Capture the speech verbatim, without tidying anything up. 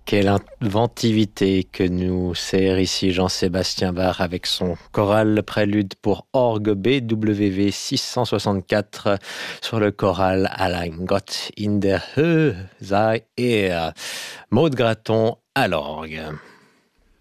Quelle inventivité que nous sert ici Jean-Sébastien Bach avec son choral prélude pour orgue B W V six cent soixante-quatre sur le choral Allein Gott in der Höhe sei er. Maud Graton à l'orgue.